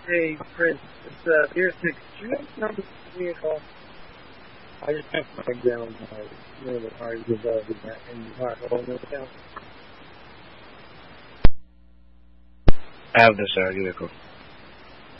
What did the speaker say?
Hey, Prince, it's Beer 6. Do you have the number for me at all? I just have to write down the parties involved in that and the hot hole in the account. I have this, give me a call.